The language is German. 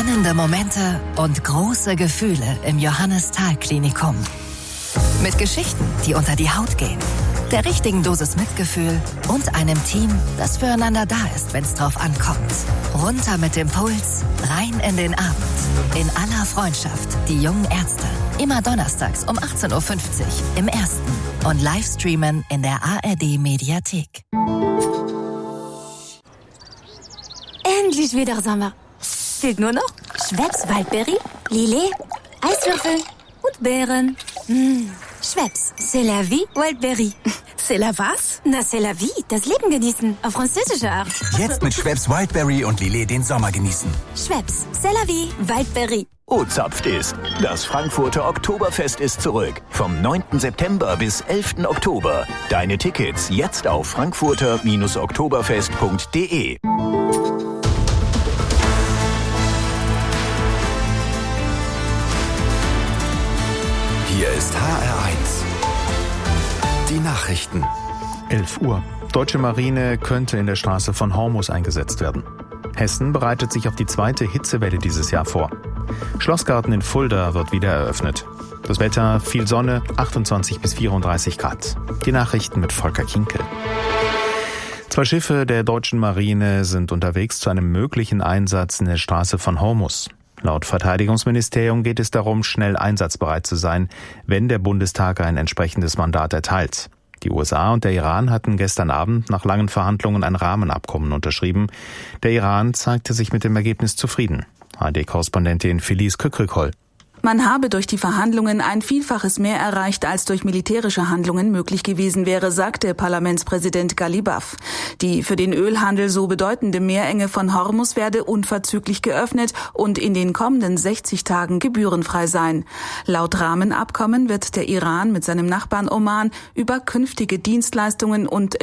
Spannende Momente und große Gefühle im Johannes-Thal-Klinikum. Mit Geschichten, die unter die Haut gehen, der richtigen Dosis Mitgefühl und einem Team, das füreinander da ist, wenn es drauf ankommt. Runter mit dem Puls, rein in den Abend. In aller Freundschaft, die jungen Ärzte. Immer donnerstags um 18.50 Uhr im Ersten und Livestreamen in der ARD-Mediathek. Endlich wieder Sommer. Fehlt nur noch Schweppes Waldberry, Lillet, Eiswürfel und Beeren. Schweppes, c'est la vie, Waldberry. C'est la was? Na, c'est la vie, das Leben genießen, auf französische Art. Jetzt mit Schweppes Wildberry und Lillet den Sommer genießen. Schweppes, c'est la vie, Waldberry. O-Zapft ist. Das Frankfurter Oktoberfest ist zurück. Vom 9. September bis 11. Oktober. Deine Tickets jetzt auf frankfurter-oktoberfest.de. Hier ist HR1. Die Nachrichten. 11 Uhr. Deutsche Marine könnte in der Straße von Hormuz eingesetzt werden. Hessen bereitet sich auf die zweite Hitzewelle dieses Jahr vor. Schlossgarten in Fulda wird wieder eröffnet. Das Wetter, viel Sonne, 28 bis 34 Grad. Die Nachrichten mit Volker Kinkel. 2 Schiffe der deutschen Marine sind unterwegs zu einem möglichen Einsatz in der Straße von Hormuz. Laut Verteidigungsministerium geht es darum, schnell einsatzbereit zu sein, wenn der Bundestag ein entsprechendes Mandat erteilt. Die USA und der Iran hatten gestern Abend nach langen Verhandlungen ein Rahmenabkommen unterschrieben. Der Iran zeigte sich mit dem Ergebnis zufrieden. ARD-Korrespondentin Felice Kükrikol. Man habe durch die Verhandlungen ein Vielfaches mehr erreicht, als durch militärische Handlungen möglich gewesen wäre, sagte Parlamentspräsident Ghalibaf. Die für den Ölhandel so bedeutende Meerenge von Hormuz werde unverzüglich geöffnet und in den kommenden 60 Tagen gebührenfrei sein. Laut Rahmenabkommen wird der Iran mit seinem Nachbarn Oman über künftige Dienstleistungen und